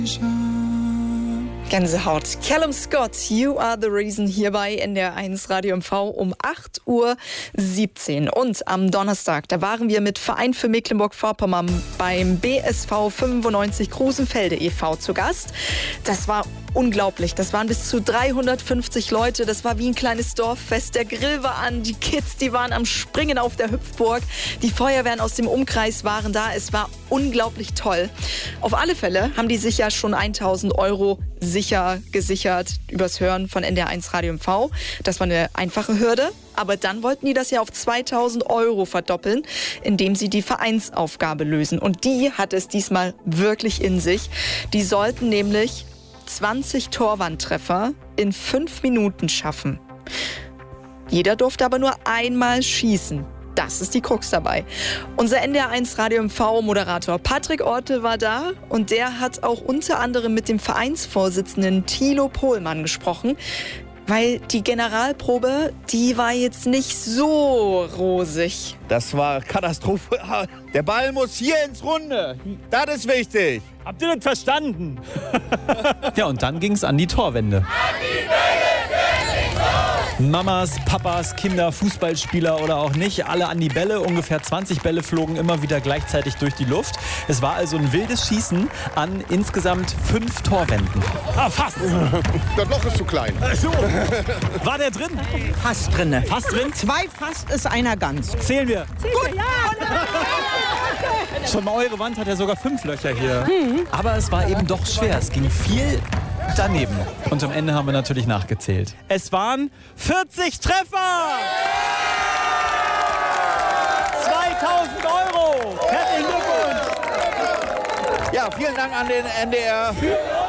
Gänsehaut. Callum Scott, You Are the Reason, hier bei NDR1 Radio MV um 8:17 Uhr. Und am Donnerstag, da waren wir mit Verein für Mecklenburg-Vorpommern beim BSV 95 Grusenfelde e.V. zu Gast. Das war unglaublich. Das waren bis zu 350 Leute. Das war wie ein kleines Dorffest. Der Grill war an, die Kids, die waren am Springen auf der Hüpfburg. Die Feuerwehren aus dem Umkreis waren da. Es war unglaublich toll. Auf alle Fälle haben die sich ja schon 1.000 € sicher gesichert übers Hören von NDR1 Radio MV. Das war eine einfache Hürde. Aber dann wollten die das ja auf 2.000 € verdoppeln, indem sie die Vereinsaufgabe lösen. Und die hat es diesmal wirklich in sich. Die sollten nämlich 20 Torwandtreffer in 5 Minuten schaffen. Jeder durfte aber nur einmal schießen. Das ist die Krux dabei. Unser NDR1 Radio MV-Moderator Patrick Ortel war da und der hat auch unter anderem mit dem Vereinsvorsitzenden Thilo Pohlmann gesprochen, weil die Generalprobe, die war jetzt nicht so rosig. Das war Katastrophe. Der Ball muss hier ins Runde. Das ist wichtig. Habt ihr das verstanden? Ja, und dann ging's an die Torwände. An die Bälle, Mamas, Papas, Kinder, Fußballspieler oder auch nicht, alle an die Bälle. Ungefähr 20 Bälle flogen immer wieder gleichzeitig durch die Luft. Es war also ein wildes Schießen an insgesamt 5 Torwänden. Ah, fast. Das Loch ist zu klein. So. War der drin? Fast drin. Fast drin? 2 fast ist einer ganz. Zählen wir. Gut. Schon mal eure Wand hat ja sogar 5 Löcher hier. Aber es war eben doch schwer. Es ging viel daneben. Und am Ende haben wir natürlich nachgezählt. Es waren 40 Treffer! 2.000 €! Herzlichen Glückwunsch! Ja, vielen Dank an den NDR.